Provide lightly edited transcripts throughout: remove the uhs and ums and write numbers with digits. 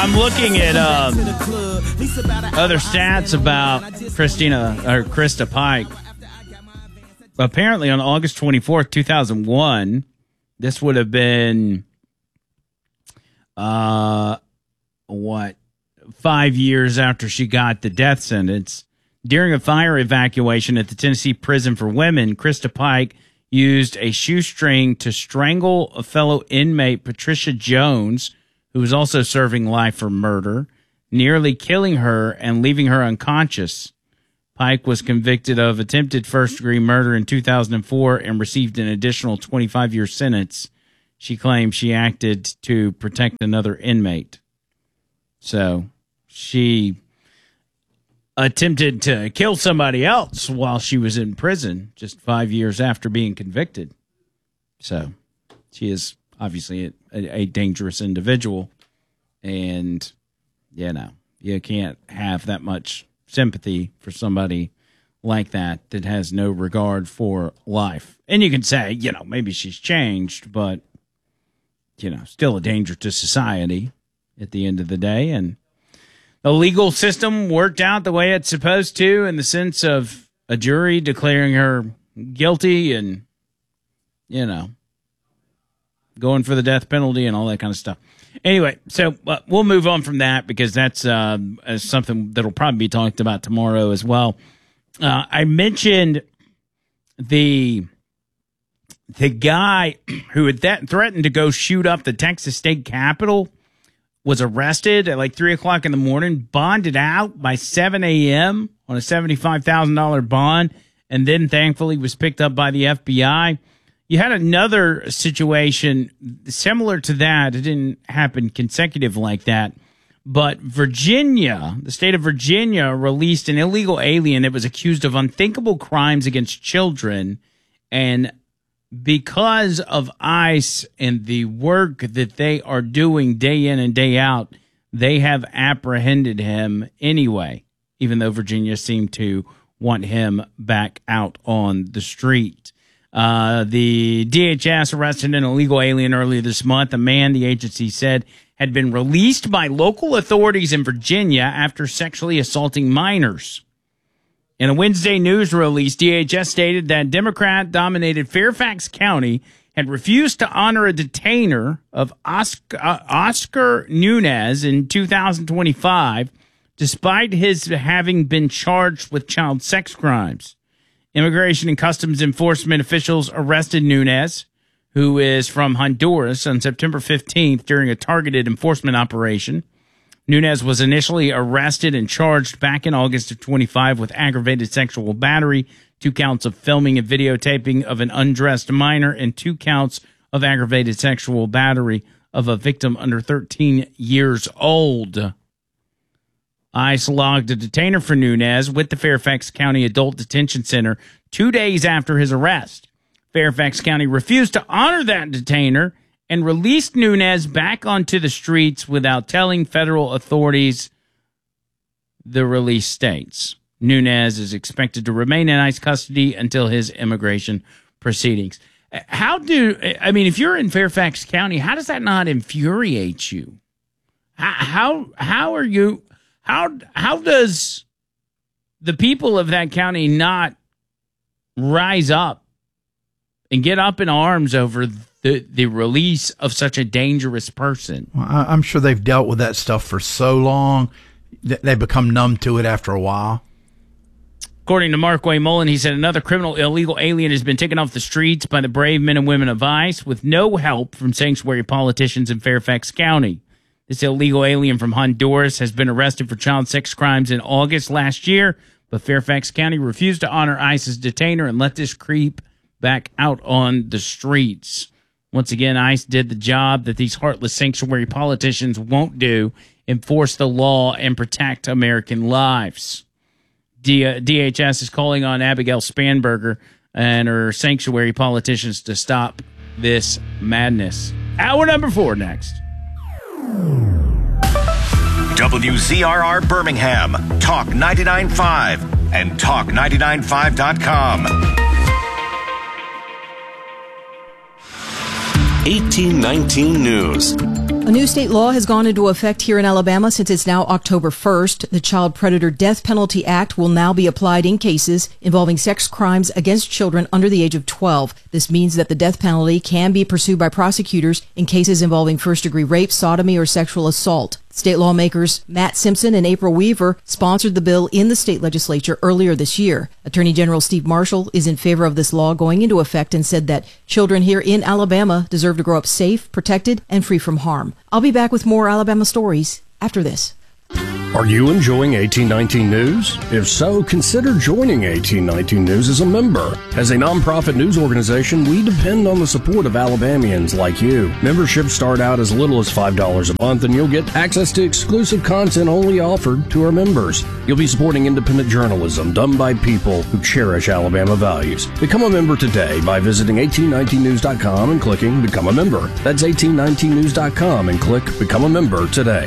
I'm looking at other stats about Krista Pike. Apparently on August 24th, 2001, this would have been, 5 years after she got the death sentence. During a fire evacuation at the Tennessee Prison for Women, Krista Pike used a shoestring to strangle a fellow inmate, Patricia Jones, who was also serving life for murder, nearly killing her and leaving her unconscious. Pike was convicted of attempted first-degree murder in 2004 and received an additional 25-year sentence. She claimed she acted to protect another inmate. So she attempted to kill somebody else while she was in prison just 5 years after being convicted. So she is obviously a dangerous individual. And, you can't have that much sympathy for somebody like that has no regard for life. And you can say, maybe she's changed, but, still a danger to society at the end of the day. And the legal system worked out the way it's supposed to, in the sense of a jury declaring her guilty and, going for the death penalty and all that kind of stuff. Anyway, so we'll move on from that, because that's something that'll probably be talked about tomorrow as well. I mentioned the guy who had threatened to go shoot up the Texas State Capitol was arrested at like 3 o'clock in the morning, bonded out by 7 a.m. on a $75,000 bond, and then thankfully was picked up by the FBI. You had another situation similar to that. It didn't happen consecutive like that. But Virginia, the state of Virginia, released an illegal alien that was accused of unthinkable crimes against children. And because of ICE and the work that they are doing day in and day out, they have apprehended him anyway, even though Virginia seemed to want him back out on the street. The DHS arrested an illegal alien earlier this month, a man the agency said had been released by local authorities in Virginia after sexually assaulting minors. In a Wednesday news release, DHS stated that Democrat-dominated Fairfax County had refused to honor a detainer of Oscar Nunez in 2025, despite his having been charged with child sex crimes. Immigration and Customs Enforcement officials arrested Nunez, who is from Honduras, on September 15th during a targeted enforcement operation. Nunez was initially arrested and charged back in August of 25 with aggravated sexual battery, 2 counts of filming and videotaping of an undressed minor, and 2 counts of aggravated sexual battery of a victim under 13 years old. ICE logged a detainer for Nunez with the Fairfax County Adult Detention Center 2 days after his arrest. Fairfax County refused to honor that detainer and released Nunez back onto the streets without telling federal authorities, the release states. Nunez is expected to remain in ICE custody until his immigration proceedings. If you're in Fairfax County, how does that not infuriate you? How does the people of that county not rise up and get up in arms over the release of such a dangerous person? Well, I'm sure they've dealt with that stuff for so long, they become numb to it after a while. According to Markway Mullen, he said another criminal illegal alien has been taken off the streets by the brave men and women of ICE with no help from sanctuary politicians in Fairfax County. This illegal alien from Honduras has been arrested for child sex crimes in August last year, but Fairfax County refused to honor ICE's detainer and let this creep back out on the streets. Once again, ICE did the job that these heartless sanctuary politicians won't do: enforce the law and protect American lives. DHS is calling on Abigail Spanberger and her sanctuary politicians to stop this madness. Hour number 4 next. WZRR Birmingham, Talk 99.5 and Talk995.com. 1819 News. A new state law has gone into effect here in Alabama since it's now October 1st. The Child Predator Death Penalty Act will now be applied in cases involving sex crimes against children under the age of 12. This means that the death penalty can be pursued by prosecutors in cases involving first-degree rape, sodomy, or sexual assault. State lawmakers Matt Simpson and April Weaver sponsored the bill in the state legislature earlier this year. Attorney General Steve Marshall is in favor of this law going into effect and said that children here in Alabama deserve to grow up safe, protected, and free from harm. I'll be back with more Alabama stories after this. Are you enjoying 1819 News? If so, consider joining 1819 News as a member. As a nonprofit news organization, we depend on the support of Alabamians like you. Memberships start out as little as $5 a month, and you'll get access to exclusive content only offered to our members. You'll be supporting independent journalism done by people who cherish Alabama values. Become a member today by visiting 1819news.com and clicking Become a Member. That's 1819news.com and click Become a Member today.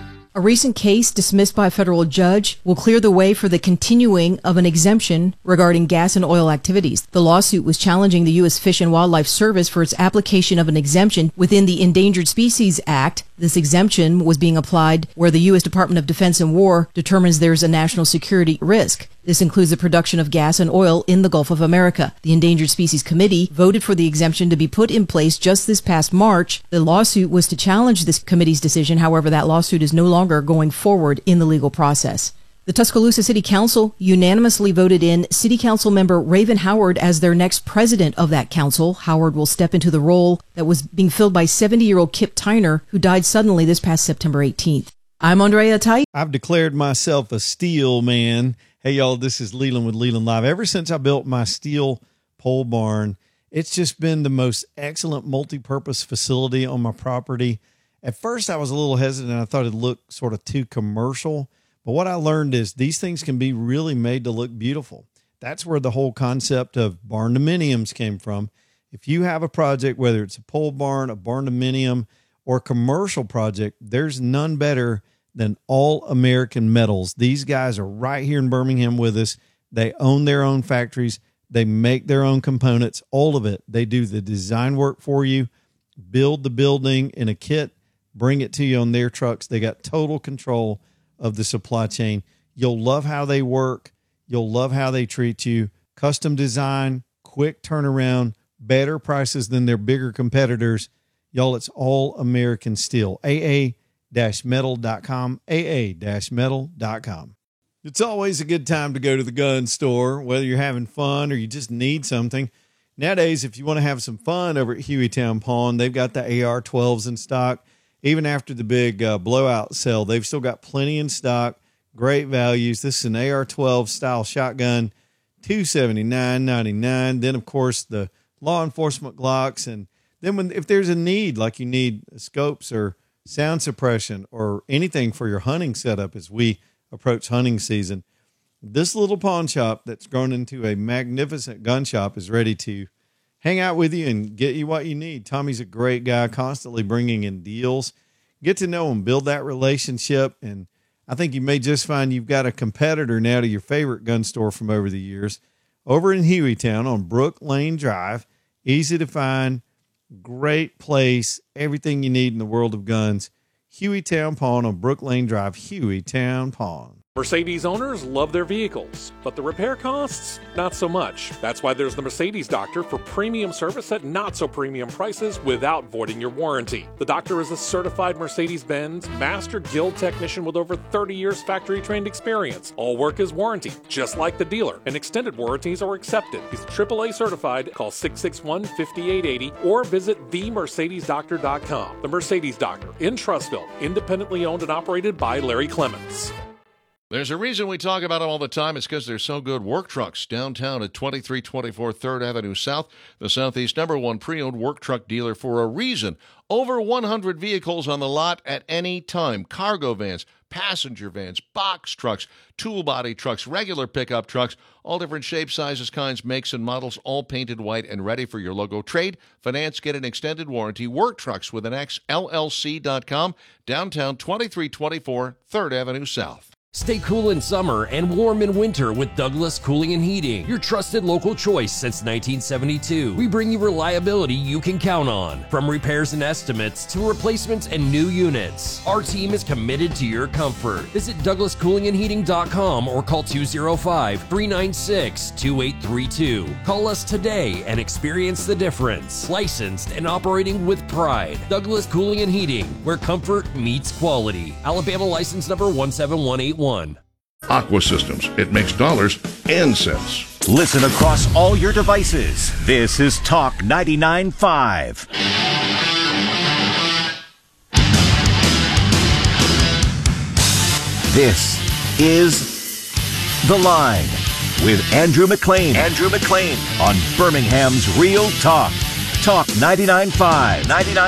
A recent case dismissed by a federal judge will clear the way for the continuing of an exemption regarding gas and oil activities. The lawsuit was challenging the U.S. Fish and Wildlife Service for its application of an exemption within the Endangered Species Act. This exemption was being applied where the U.S. Department of Defense and War determines there's a national security risk. This includes the production of gas and oil in the Gulf of America. The Endangered Species Committee voted for the exemption to be put in place just this past March. The lawsuit was to challenge this committee's decision. However, that lawsuit is no longer going forward in the legal process. The Tuscaloosa City Council unanimously voted in City Council member Raven Howard as their next president of that council. Howard will step into the role that was being filled by 70-year-old Kip Tyner, who died suddenly this past September 18th. I'm Andrea Tite. I've declared myself a steel man. Hey, y'all, this is Leland with Leland Live. Ever since I built my steel pole barn, it's just been the most excellent multi-purpose facility on my property. At first, I was a little hesitant. I thought it looked sort of too commercial. But what I learned is these things can be really made to look beautiful. That's where the whole concept of barn-dominiums came from. If you have a project, whether it's a pole barn, a barn-dominium, or a commercial project, there's none better than All American Metals. These guys are right here in Birmingham with us. They own their own factories. They make their own components, all of it. They do the design work for you, build the building in a kit, bring it to you on their trucks. They got total control of the supply chain. You'll love how they work. You'll love how they treat you. Custom design, quick turnaround, better prices than their bigger competitors. Y'all, it's All American Steel. AA-metal.com, AA-metal.com. It's always a good time to go to the gun store, whether you're having fun or you just need something. Nowadays, if you want to have some fun over at Hueytown Pawn, they've got the AR-12s in stock. Even after the big blowout sale, they've still got plenty in stock. Great values. This is an AR-12 style shotgun, $279.99. Then, of course, the law enforcement Glocks. And then if there's a need, like you need scopes or sound suppression or anything for your hunting setup as we approach hunting season, this little pawn shop that's grown into a magnificent gun shop is ready to hang out with you and get you what you need. Tommy's a great guy, constantly bringing in deals. Get to know him, build that relationship, and I think you may just find you've got a competitor now to your favorite gun store from over the years. Over in Hueytown on Brook Lane Drive, easy to find, great place, everything you need in the world of guns. Hueytown Pawn on Brook Lane Drive, Hueytown Pawn. Mercedes owners love their vehicles, but the repair costs, not so much. That's why there's the Mercedes Doctor for premium service at not so premium prices without voiding your warranty. The doctor is a certified Mercedes-Benz Master Guild technician with over 30 years factory trained experience. All work is warranty, just like the dealer, and extended warranties are accepted. He's AAA certified. Call 661-5880 or visit themercedesdoctor.com. The Mercedes Doctor in Trussville, independently owned and operated by Larry Clements. There's a reason we talk about them all the time. It's because they're so good. Work Trucks, downtown at 2324 3rd Avenue South, the Southeast #1 pre-owned work truck dealer for a reason. Over 100 vehicles on the lot at any time. Cargo vans, passenger vans, box trucks, tool body trucks, regular pickup trucks, all different shapes, sizes, kinds, makes, and models, all painted white and ready for your logo. Trade, finance, get an extended warranty. Work Trucks with an X, LLC.com, downtown 2324 3rd Avenue South. Stay cool in summer and warm in winter with Douglas Cooling and Heating, your trusted local choice since 1972. We bring you reliability you can count on, from repairs and estimates to replacements and new units. Our team is committed to your comfort. Visit DouglasCoolingandHeating.com or call 205-396-2832. Call us today and experience the difference. Licensed and operating with pride. Douglas Cooling and Heating, where comfort meets quality. Alabama license number 17181. Aqua Systems. It makes dollars and cents. Listen across all your devices. This is Talk 99.5. This is The Line with Andrew McLean. Andrew McLean on Birmingham's Real Talk. Talk 99.5.